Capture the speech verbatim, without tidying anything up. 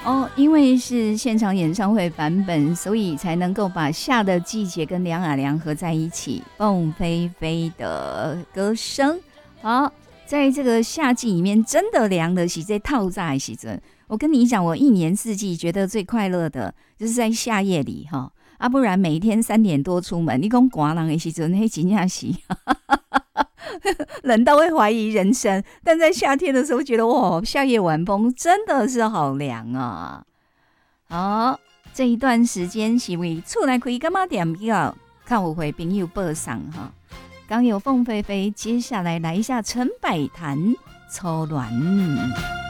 哦，因为是现场演唱会版本，所以才能够把夏的季节跟凉啊凉合在一起。凤飞飞的歌声，好，在这个夏季里面，真的凉的是在透早的时阵。我跟你讲，我一年四季觉得最快乐的，就是在夏夜里哈，啊，不然每天三点多出门，你讲寒人的时阵，那真的是冷到会怀疑人生。但在夏天的时候，觉得哇，夏夜晚风真的是好凉啊！好，这一段时间是为厝内开干嘛点票，看我会朋友报上哈。刚有凤飞飞，接下来来一下陈百潭《初恋》。